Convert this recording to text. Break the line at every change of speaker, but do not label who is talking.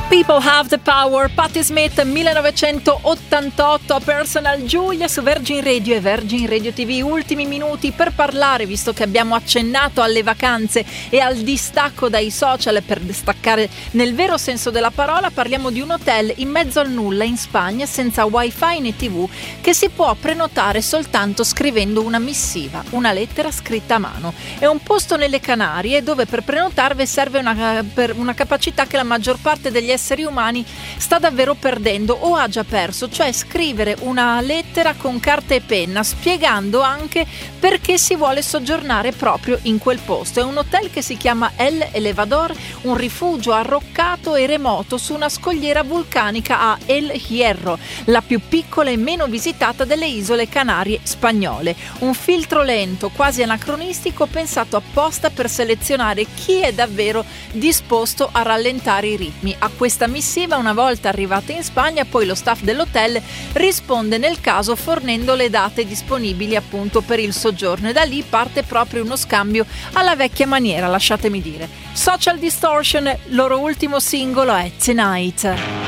People Have the Power, Patti Smith, 1988, Personal Giulia su Virgin Radio e Virgin Radio TV. Ultimi minuti per parlare, visto che abbiamo accennato alle vacanze e al distacco dai social, per staccare nel vero senso della parola. Parliamo di un hotel in mezzo al nulla in Spagna, senza wifi né tv, che si può prenotare soltanto scrivendo una missiva, una lettera scritta a mano. È un posto nelle Canarie dove per prenotarvi serve una capacità che la maggior parte degli esseri umani sta davvero perdendo o ha già perso, cioè scrivere una lettera con carta e penna, spiegando anche perché si vuole soggiornare proprio in quel posto. È un hotel che si chiama El Elevador, un rifugio arroccato e remoto su una scogliera vulcanica a El Hierro, la più piccola e meno visitata delle isole Canarie spagnole. Un filtro lento, quasi anacronistico, pensato apposta per selezionare chi è davvero disposto a rallentare i ritmi. A questa missiva, una volta arrivate in Spagna, poi lo staff dell'hotel risponde nel caso fornendo le date disponibili appunto per il soggiorno, e da lì parte proprio uno scambio alla vecchia maniera, lasciatemi dire. Social Distortion, loro ultimo singolo è Tonight.